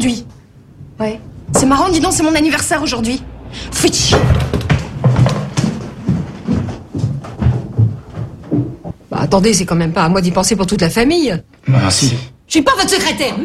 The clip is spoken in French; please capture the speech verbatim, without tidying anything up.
aujourd'hui. Ouais. C'est marrant, dis donc, c'est mon anniversaire aujourd'hui. Faites chier. Bah attendez, c'est quand même pas à moi d'y penser pour toute la famille. Merci. Je suis pas votre secrétaire.